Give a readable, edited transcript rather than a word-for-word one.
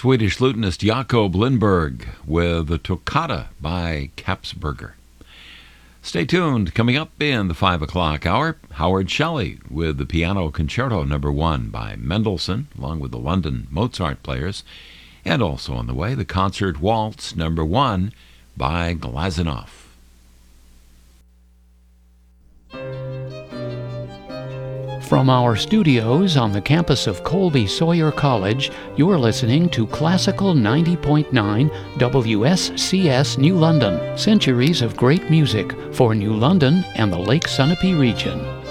Swedish lutenist Jakob Lindberg with the Toccata by Kapsberger. Stay tuned. Coming up in the 5 o'clock hour, Howard Shelley with the Piano Concerto No. 1 by Mendelssohn, along with the London Mozart players. And also on the way, the Concert Waltz No. 1 by Glazunov. From our studios on the campus of Colby Sawyer College, you're listening to Classical 90.9 WSCS New London. Centuries of great music for New London and the Lake Sunapee region.